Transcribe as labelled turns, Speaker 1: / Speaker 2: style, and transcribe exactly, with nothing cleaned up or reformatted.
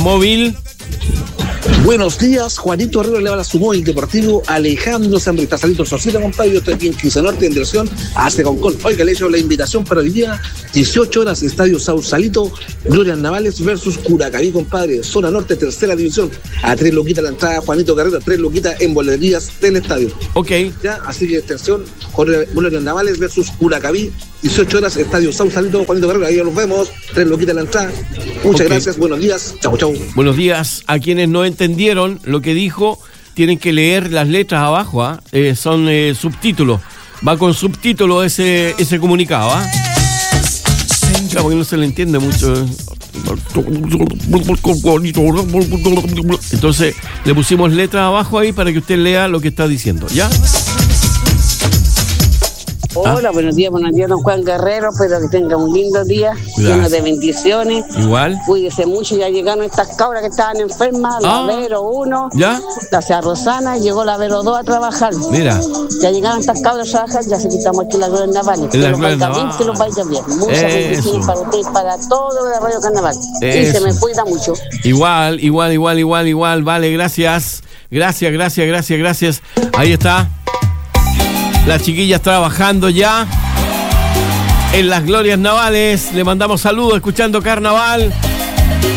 Speaker 1: móvil.
Speaker 2: Buenos días, Juanito Herrera le va a su móvil deportivo Alejandro San Rita, Salito Sociedad, compadre. Yo estoy aquí en quince Norte en dirección hacia Concón. Oiga, le he hecho la invitación para hoy día, dieciocho horas, Estadio Sausalito, Glorias Navales versus Curacaví, compadre. Zona Norte, tercera división. A tres loquitas la entrada, Juanito Carrera, tres loquitas en boleterías del estadio.
Speaker 1: Ok.
Speaker 2: Ya, así que atención, Glorias Navales versus Curacaví, dieciocho horas, Estadio Sausalito, Juanito Carrera, ahí nos vemos, tres loquitas la entrada. Muchas okay. gracias, buenos días, chau, chau.
Speaker 1: Buenos días. A quienes no entendieron lo que dijo, tienen que leer las letras abajo, ¿ah? ¿eh? Eh, son eh, subtítulos. Va con subtítulos ese, ese comunicado, ¿ah? ¿eh? Claro, porque no se le entiende mucho. Entonces, le pusimos letras abajo ahí para que usted lea lo que está diciendo, ¿ya?
Speaker 3: Hola, ¿Ah? buenos días, buenos días, don Juan Guerrero. Espero que tenga un lindo día, lleno de bendiciones.
Speaker 1: Igual.
Speaker 3: Cuídese mucho, ya llegaron estas cabras que estaban enfermas, la
Speaker 1: ah,
Speaker 3: Vero uno,
Speaker 1: ¿ya?
Speaker 3: La Sea Rosana, y llegó la Vero dos a trabajar.
Speaker 1: Mira.
Speaker 3: Ya llegaron estas cabras a trabajar, ya se quitamos aquí la Glorias Navales. Que los vaya bien, que los vaya bien. Muchas bendiciones para ustedes, para todo de Radio Carnaval.
Speaker 1: Eso.
Speaker 3: Y se me cuida mucho.
Speaker 1: Igual, igual, igual, igual, igual. Vale, gracias. Gracias, gracias, gracias, gracias. Ahí está. Las chiquillas trabajando ya en las Glorias Navales. Le mandamos saludos escuchando Carnaval.